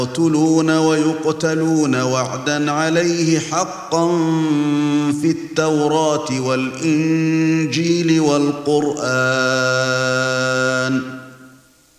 يقتلون ويقتلون وعدا عليه حقا في التوراة والإنجيل والقرآن